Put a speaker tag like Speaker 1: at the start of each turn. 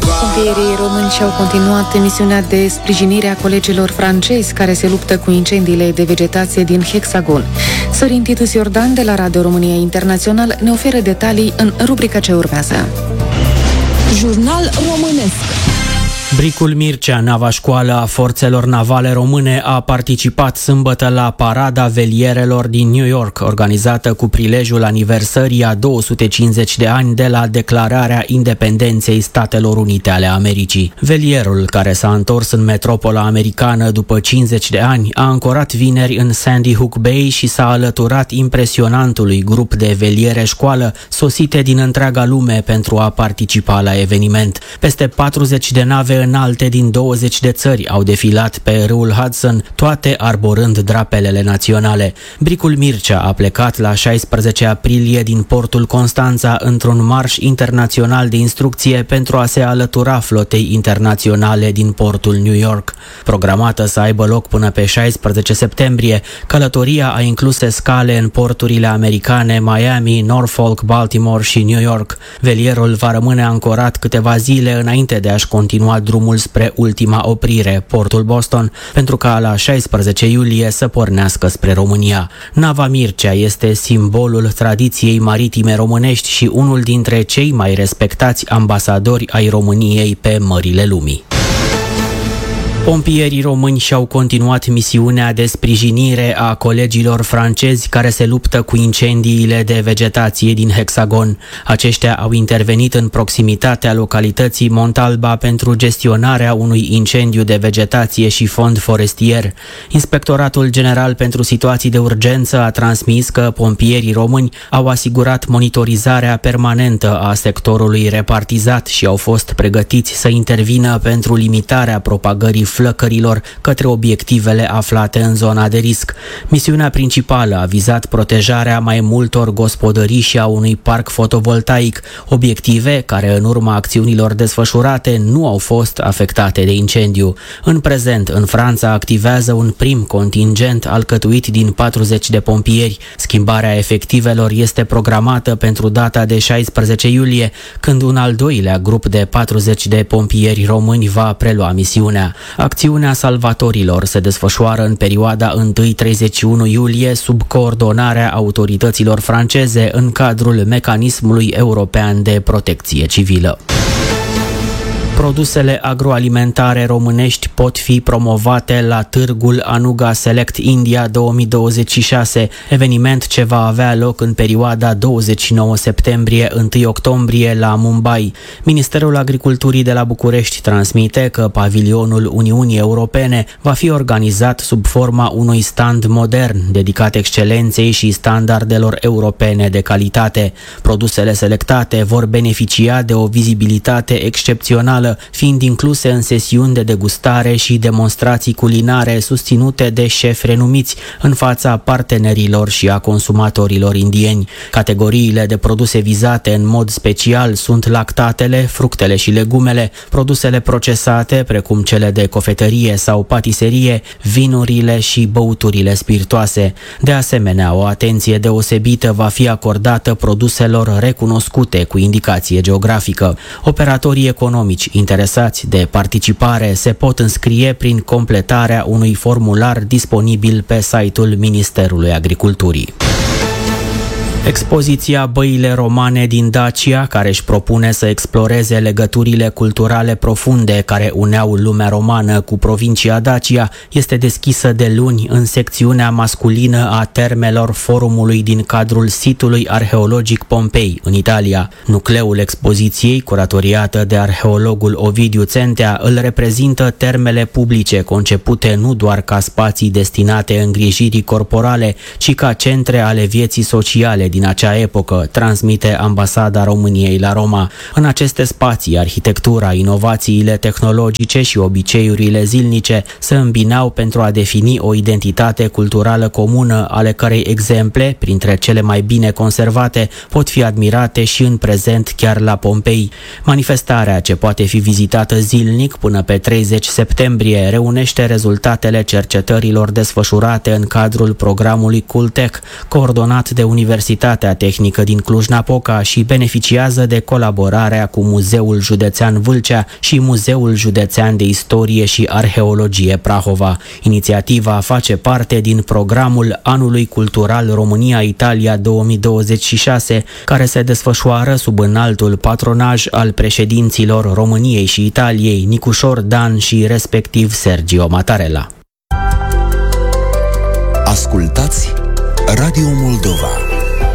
Speaker 1: Pompierii români și-au continuat misiunea de sprijinire a colegilor francezi care se luptă cu incendiile de vegetație din Hexagon. Sorin Titus Iordan de la Radio România Internațional ne oferă detalii în rubrica ce urmează.
Speaker 2: Jurnal românesc.
Speaker 3: Bricul Mircea, nava școală a forțelor navale române, a participat sâmbătă la Parada Velierelor din New York, organizată cu prilejul aniversării a 250 de ani de la declararea independenței Statelor Unite ale Americii. Velierul, care s-a întors în metropola americană după 50 de ani, a ancorat vineri în Sandy Hook Bay și s-a alăturat impresionantului grup de veliere școală sosite din întreaga lume pentru a participa la eveniment. Peste 40 de nave înalte din 20 de țări au defilat pe râul Hudson, toate arborând drapelele naționale. Bricul Mircea a plecat la 16 aprilie din portul Constanța într-un marș internațional de instrucție pentru a se alătura flotei internaționale din portul New York. Programată să aibă loc până pe 16 septembrie, călătoria a inclus scale în porturile americane Miami, Norfolk, Baltimore și New York. Velierul va rămâne ancorat câteva zile înainte de a-și continua drumul spre ultima oprire, portul Boston, pentru ca la 16 iulie să pornească spre România. Nava Mircea este simbolul tradiției maritime românești și unul dintre cei mai respectați ambasadori ai României pe mările lumii. Pompierii români și-au continuat misiunea de sprijinire a colegilor francezi care se luptă cu incendiile de vegetație din Hexagon. Aceștia au intervenit în proximitatea localității Montalba pentru gestionarea unui incendiu de vegetație și fond forestier. Inspectoratul General pentru Situații de Urgență a transmis că pompierii români au asigurat monitorizarea permanentă a sectorului repartizat și au fost pregătiți să intervină pentru limitarea propagării flăcărilor către obiectivele aflate în zona de risc. Misiunea principală a vizat protejarea mai multor gospodării și a unui parc fotovoltaic, obiective care în urma acțiunilor desfășurate nu au fost afectate de incendiu. În prezent, în Franța activează un prim contingent alcătuit din 40 de pompieri. Schimbarea efectivelor este programată pentru data de 16 iulie, când un al doilea grup de 40 de pompieri români va prelua misiunea. Acțiunea salvatorilor se desfășoară în perioada 1-31 iulie sub coordonarea autorităților franceze în cadrul mecanismului european de protecție civilă. Produsele agroalimentare românești pot fi promovate la târgul Anuga Select India 2026, eveniment ce va avea loc în perioada 29 septembrie-1 octombrie la Mumbai. Ministerul Agriculturii de la București transmite că pavilionul Uniunii Europene va fi organizat sub forma unui stand modern, dedicat excelenței și standardelor europene de calitate. Produsele selectate vor beneficia de o vizibilitate excepțională, fiind incluse în sesiuni de degustare și demonstrații culinare susținute de șefi renumiți în fața partenerilor și a consumatorilor indieni. Categoriile de produse vizate în mod special sunt lactatele, fructele și legumele, produsele procesate, precum cele de cofetărie sau patiserie, vinurile și băuturile spiritoase. De asemenea, o atenție deosebită va fi acordată produselor recunoscute cu indicație geografică. Operatorii economici interesați de participare se pot înscrie prin completarea unui formular disponibil pe site-ul Ministerului Agriculturii. Expoziția Băile Romane din Dacia, care își propune să exploreze legăturile culturale profunde care uneau lumea romană cu provincia Dacia, este deschisă de luni în secțiunea masculină a termelor forumului din cadrul sitului arheologic Pompei, în Italia. Nucleul expoziției, curatoriată de arheologul Ovidiu Țentea, îl reprezintă termele publice concepute nu doar ca spații destinate îngrijirii corporale, ci ca centre ale vieții sociale din acea epocă, transmite Ambasada României la Roma. În aceste spații, arhitectura, inovațiile tehnologice și obiceiurile zilnice se îmbinau pentru a defini o identitate culturală comună, ale cărei exemple, printre cele mai bine conservate, pot fi admirate și în prezent chiar la Pompei. Manifestarea, ce poate fi vizitată zilnic până pe 30 septembrie, reunește rezultatele cercetărilor desfășurate în cadrul programului Cultec, coordonat de Universitatea Universitatea Tehnică din Cluj-Napoca și beneficiază de colaborarea cu Muzeul Județean Vâlcea și Muzeul Județean de Istorie și Arheologie Prahova. Inițiativa face parte din programul Anului Cultural România-Italia 2026, care se desfășoară sub înaltul patronaj al președinților României și Italiei, Nicușor Dan și respectiv Sergio Mattarella.
Speaker 4: Ascultați Radio Moldova.